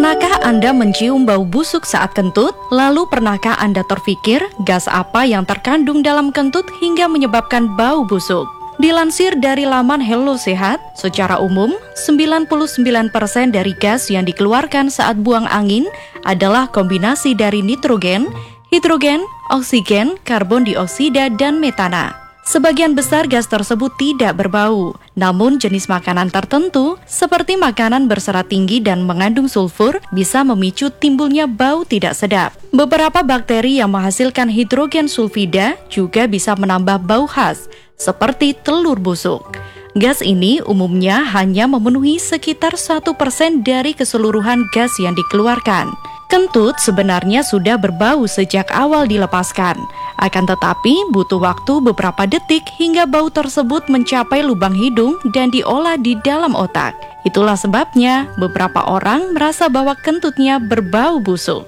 Pernahkah Anda mencium bau busuk saat kentut? Lalu pernahkah Anda terpikir gas apa yang terkandung dalam kentut hingga menyebabkan bau busuk? Dilansir dari laman Hello Sehat, secara umum 99% dari gas yang dikeluarkan saat buang angin adalah kombinasi dari nitrogen, hidrogen, oksigen, karbon dioksida, dan metana. Sebagian besar gas tersebut tidak berbau, namun jenis makanan tertentu seperti makanan berserat tinggi dan mengandung sulfur bisa memicu timbulnya bau tidak sedap. Beberapa bakteri yang menghasilkan hidrogen sulfida juga bisa menambah bau khas, seperti telur busuk. Gas ini umumnya hanya memenuhi sekitar 1% dari keseluruhan gas yang dikeluarkan. Kentut sebenarnya sudah berbau sejak awal dilepaskan. Akan tetapi butuh waktu beberapa detik hingga bau tersebut mencapai lubang hidung dan diolah di dalam otak. Itulah sebabnya beberapa orang merasa bahwa kentutnya berbau busuk.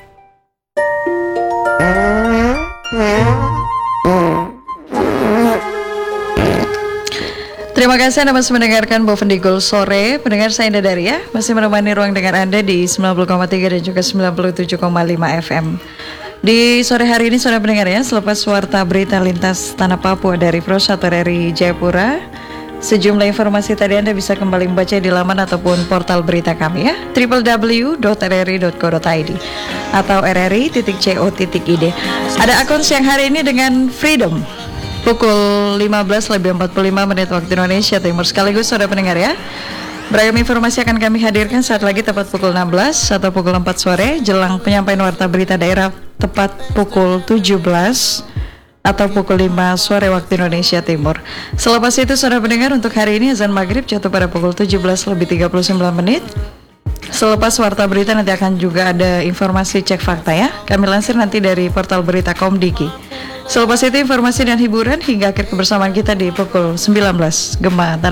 Terima kasih Anda masih mendengarkan Bovendigul Sore. Pendengar saya Indah Daria masih menemani ruang dengar Anda di 90,3 dan juga 97,5 FM. Di sore hari ini saudara pendengar ya, selepas warta berita lintas Tanah Papua dari Pro1 RRI Jayapura, sejumlah informasi tadi Anda bisa kembali membaca di laman ataupun portal berita kami ya, www.rri.co.id atau rri.co.id. Ada akun siang hari ini dengan Freedom pukul 15:45 waktu Indonesia Timur. Sekaligus saudara pendengar ya, beragam informasi akan kami hadirkan saat lagi tepat pukul 16 atau pukul 4 sore jelang penyampaian warta berita daerah tepat pukul 17 atau pukul 5 sore waktu Indonesia Timur. Selepas itu saudara pendengar, untuk hari ini azan maghrib jatuh pada pukul 17:39. Selepas warta berita nanti akan juga ada informasi cek fakta ya. Kami lansir nanti dari portal berita Komdiki. Selepas itu informasi dan hiburan hingga akhir kebersamaan kita di pukul 19 Gema